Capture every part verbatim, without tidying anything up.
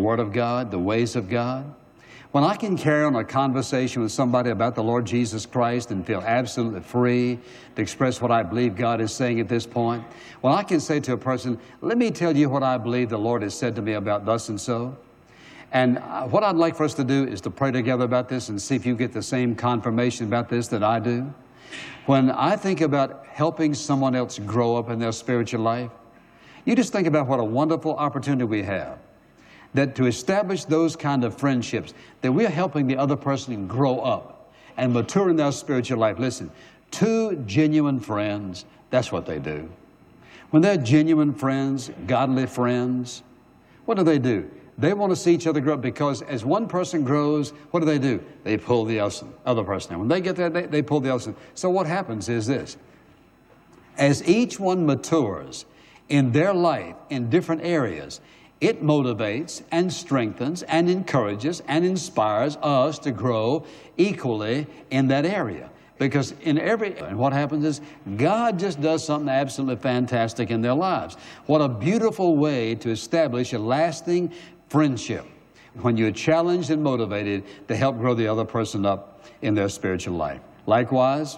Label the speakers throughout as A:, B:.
A: Word of God, the ways of God. When I can carry on a conversation with somebody about the Lord Jesus Christ and feel absolutely free to express what I believe God is saying at this point, when I can say to a person, let me tell you what I believe the Lord has said to me about thus and so. And what I'd like for us to do is to pray together about this and see if you get the same confirmation about this that I do. When I think about helping someone else grow up in their spiritual life, you just think about what a wonderful opportunity we have. That to establish those kind of friendships, that we're helping the other person grow up and mature in their spiritual life. Listen, two genuine friends, that's what they do. When they're genuine friends, godly friends, what do they do? They want to see each other grow up, because as one person grows, what do they do? They pull the other person in. When they get there, they, they pull the other person. So what happens is this. As each one matures in their life in different areas, it motivates and strengthens and encourages and inspires us to grow equally in that area. Because in every, and what happens is God just does something absolutely fantastic in their lives. What a beautiful way to establish a lasting friendship when you're challenged and motivated to help grow the other person up in their spiritual life. Likewise,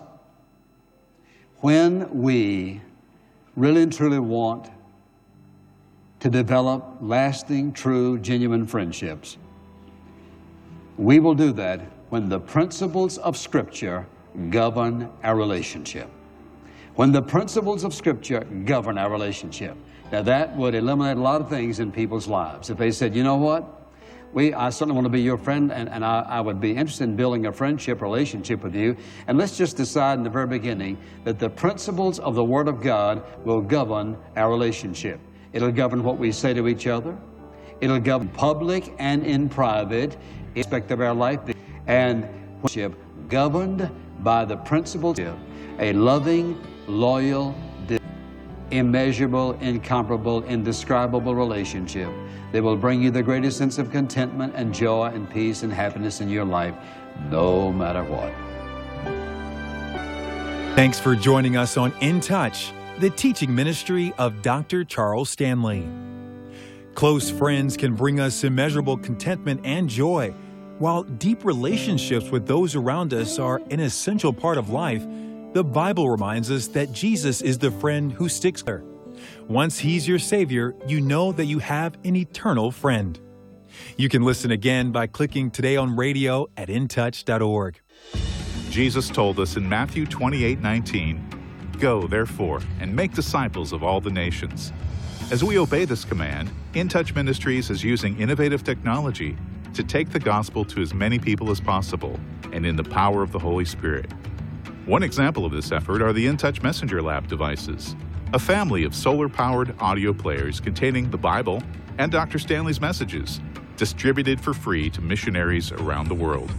A: when we really and truly want to develop lasting, true, genuine friendships, we will do that when the principles of Scripture govern our relationship. When the principles of Scripture govern our relationship. Now that would eliminate a lot of things in people's lives. If they said, you know what, we, I certainly want to be your friend, and, and I, I would be interested in building a friendship relationship with you, and let's just decide in the very beginning that the principles of the Word of God will govern our relationship. It'll govern what we say to each other. It'll govern public and in private aspect of our life. And friendship governed by the principles of a loving, loyal, immeasurable, incomparable, indescribable relationship that will bring you the greatest sense of contentment and joy and peace and happiness in your life, no matter what.
B: Thanks for joining us on In Touch, the teaching ministry of Doctor Charles Stanley. Close friends can bring us immeasurable contentment and joy, while deep relationships with those around us are an essential part of life. The Bible reminds us that Jesus is the friend who sticks there. Once He's your Savior, you know that you have an eternal friend. You can listen again by clicking today on radio at in touch dot org.
C: Jesus told us in Matthew twenty-eight nineteen, "Go, therefore, and make disciples of all the nations." As we obey this command, In Touch Ministries is using innovative technology to take the gospel to as many people as possible, and in the power of the Holy Spirit. One example of this effort are the In Touch Messenger Lab devices, a family of solar-powered audio players containing the Bible and Doctor Stanley's messages, distributed for free to missionaries around the world.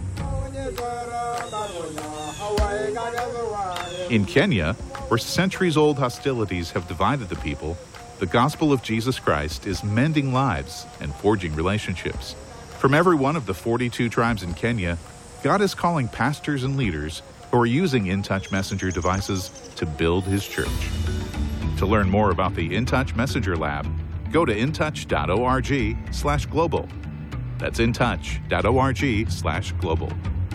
C: In Kenya, where centuries-old hostilities have divided the people, the gospel of Jesus Christ is mending lives and forging relationships. From every one of the forty-two tribes in Kenya, God is calling pastors and leaders who are using In Touch Messenger devices to build His church. To learn more about the In Touch Messenger Lab, go to in touch dot org slash global. That's in touch dot org slash global.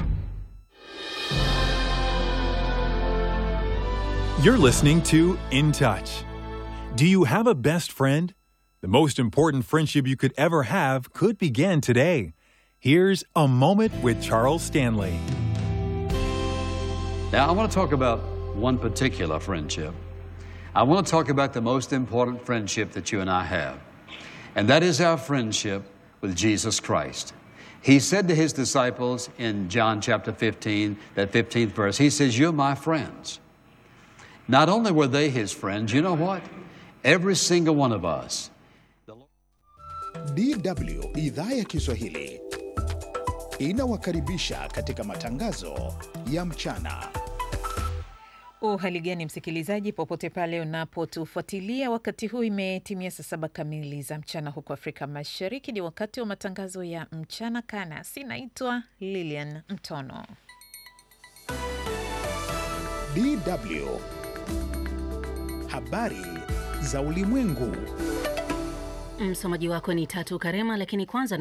B: You're listening to In Touch. Do you have a best friend? The most important friendship you could ever have could begin today. Here's A Moment with Charles Stanley.
A: Now, I want to talk about one particular friendship. I want to talk about the most important friendship that you and I have, and that is our friendship with Jesus Christ. He said to His disciples in John chapter fifteen, that fifteenth verse, He says, "You're my friends." Not only were they His friends, you know what? Every single one of us.
D: D W Idhaa ya Kiswahili inawakaribisha katika matangazo ya mchana.
E: Uhali gani msikilizaji, popote pale unapotufuatilia, wakati huu imetimia saa saba kamili za mchana huko Afrika Mashariki. Ni wakati wa matangazo ya mchana kana. Sinaitwa Lilian Mtono.
D: D W Habari za ulimwengu.
F: Msomaji wako ni Tatu Karema, lakini kwanza